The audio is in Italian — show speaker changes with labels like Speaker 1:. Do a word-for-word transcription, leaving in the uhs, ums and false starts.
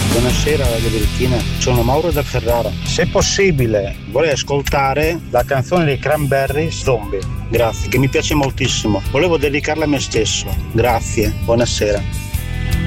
Speaker 1: Buonasera Radio Birichina, sono Mauro da Ferrara. Se possibile vorrei ascoltare la canzone dei Cranberries, Zombie. Grazie, che mi piace moltissimo. Volevo dedicarla a me stesso. Grazie, buonasera.